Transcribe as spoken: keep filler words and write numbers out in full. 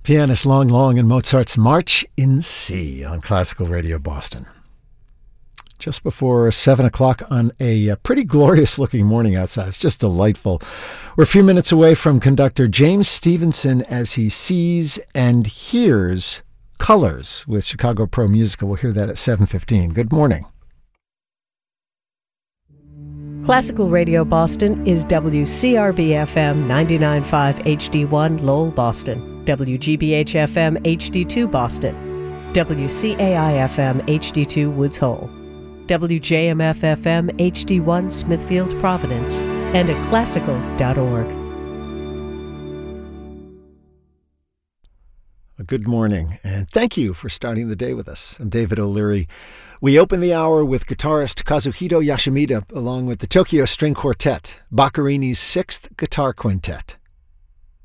Pianist Long Long and Mozart's March in C on Classical Radio Boston. Just before seven o'clock on a pretty glorious-looking morning outside. It's just delightful. We're a few minutes away from conductor James Stevenson as he sees and hears colors with Chicago Pro Musical. We'll hear that at seven fifteen. Good morning. Classical Radio Boston is W C R B F M ninety-nine point five H D one Lowell, Boston, W G B H F M H D two Boston, W C A I F M H D two Woods Hole, W J M F F M H D one Smithfield, Providence, and at classical dot org. Good morning, and thank you for starting the day with us. I'm David O'Leary. We open the hour with guitarist Kazuhito Yoshimura along with the Tokyo String Quartet, Boccherini's sixth guitar quintet.